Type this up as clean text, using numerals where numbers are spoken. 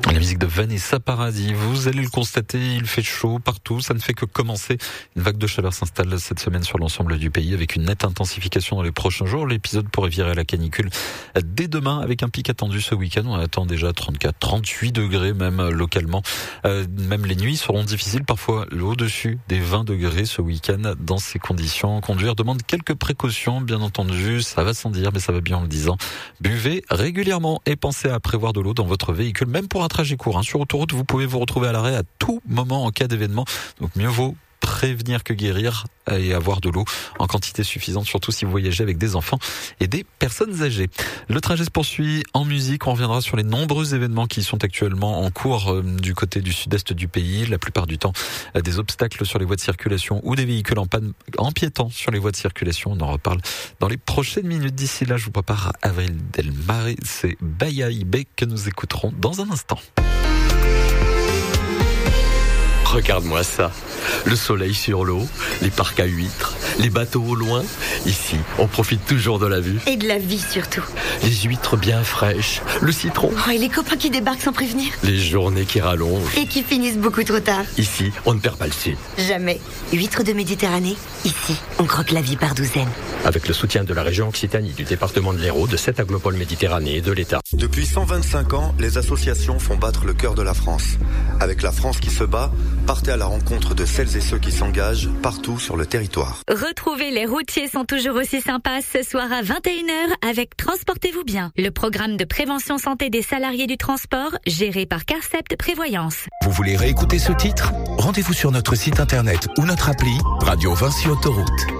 La musique de Vanessa Paradis, vous allez le constater, il fait chaud partout, ça ne fait que commencer. Une vague de chaleur s'installe cette semaine sur l'ensemble du pays avec une nette intensification dans les prochains jours. L'épisode pourrait virer à la canicule dès demain avec un pic attendu ce week-end. On attend déjà 34, 38 degrés même localement. Même les nuits seront difficiles, parfois au-dessus des 20 degrés ce week-end. Dans ces conditions, conduire demande quelques précautions, bien entendu. Ça va sans dire, mais ça va bien en le disant. Buvez régulièrement et pensez à prévoir de l'eau dans votre véhicule, même pour un trajet court. Sur autoroute, vous pouvez vous retrouver à l'arrêt à tout moment en cas d'événement. Donc mieux vaut prévenir que guérir et avoir de l'eau en quantité suffisante, surtout si vous voyagez avec des enfants et des personnes âgées. Le trajet se poursuit en musique. On reviendra sur les nombreux événements qui sont actuellement en cours du côté du sud-est du pays. La plupart du temps, des obstacles sur les voies de circulation ou des véhicules en panne empiétant sur les voies de circulation. On en reparle dans les prochaines minutes. D'ici là, je vous prépare Avril Del Mare. C'est Baya Ibe que nous écouterons dans un instant. Regarde-moi ça, le soleil sur l'eau, les parcs à huîtres, les bateaux au loin. Ici, on profite toujours de la vue. Et de la vie surtout. Les huîtres bien fraîches, le citron. Oh, et les copains qui débarquent sans prévenir. Les journées qui rallongent. Et qui finissent beaucoup trop tard. Ici, on ne perd pas le sud. Jamais. Huîtres de Méditerranée, ici, on croque la vie par douzaines. Avec le soutien de la région Occitanie, du département de l'Hérault, de 7 aglopoles Méditerranée et de l'État. Depuis 125 ans, les associations font battre le cœur de la France. Avec la France qui se bat, partez à la rencontre de celles et ceux qui s'engagent partout sur le territoire. Retrouvez Les routiers sont toujours aussi sympas ce soir à 21h avec Transportez-vous bien, le programme de prévention santé des salariés du transport géré par Carcept Prévoyance. Vous voulez réécouter ce titre ? Rendez-vous sur notre site internet ou notre appli Radio Vinci Autoroute.